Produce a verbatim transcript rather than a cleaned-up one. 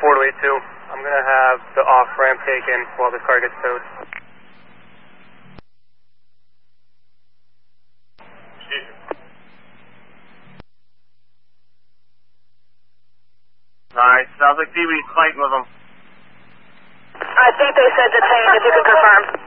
four two eight two. I'm going to have the off-ramp taken while this car gets towed. Alright, sounds like D B's fighting with them. I think they said detained, if you can confirm.